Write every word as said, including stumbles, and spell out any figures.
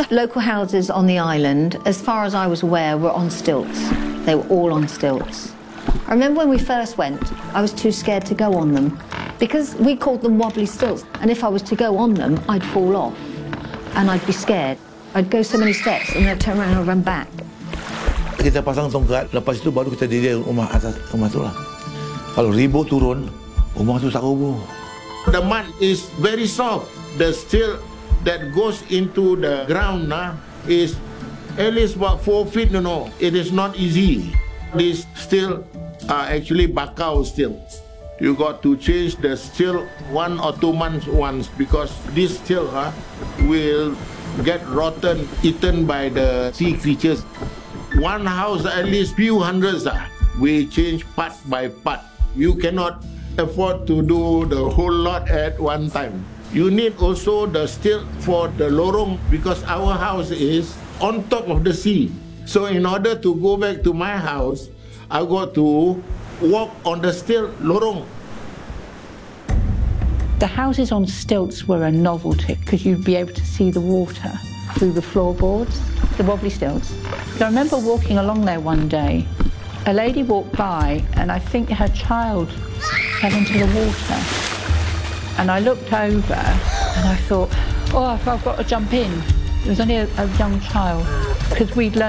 the local houses on the island, as far as I was aware, were on stilts. They were all on stilts. I remember when we first went, I was too scared to go on them because we called them wobbly stilts, and if I was to go on them, I'd fall off and I'd be scared. I'd go so many steps and then I'd turn around and run back. Kita pasang tongkat, lepas itu baru kita diri rumah atas rumah tu lah. Kalau ribu turun, rumah tu tak roboh. The mud is very soft. The steel that goes into the ground nah, is at least about four feet, you know. It is not easy. These steel are actually bakau steel. You got to change the steel one or two months once because this steel huh, will get rotten, eaten by the sea creatures. One house at least few hundreds uh, we change part by part. You cannot afford to do the whole lot at one time. You need also the steel for the lorong because our house is on top of the sea. So in order to go back to my house, I got to walk on the steel lorong. The houses on stilts were a novelty because you'd be able to see the water through the floorboards, the wobbly stilts. So I remember walking along there one day. A lady walked by and I think her child fell into the water. And I looked over and I thought, oh, I've got to jump in. It was only a, a young child because we'd learned